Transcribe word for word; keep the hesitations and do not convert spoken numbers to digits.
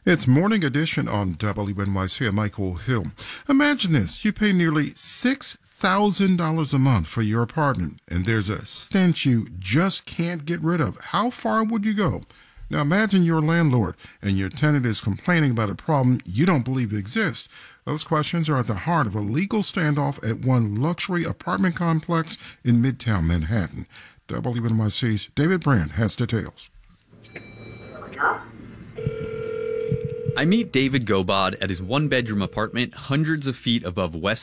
It's Morning Edition on W N Y C. I'm Michael Hill. Imagine this. You pay nearly six thousand dollars a month for your apartment, and there's a stench you just can't get rid of. How far would you go? Now imagine you're a landlord and your tenant is complaining about a problem you don't believe exists. Those questions are at the heart of a legal standoff at one luxury apartment complex in Midtown Manhattan. W N Y C's David Brand has details. I meet David Gobod at his one-bedroom apartment hundreds of feet above West